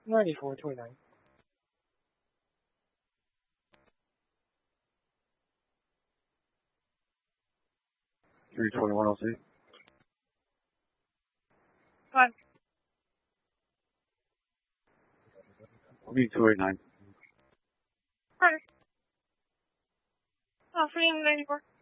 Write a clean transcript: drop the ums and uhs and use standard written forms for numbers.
94, 29. 321 LC. What? I'll be 289. Right. Oh, 394.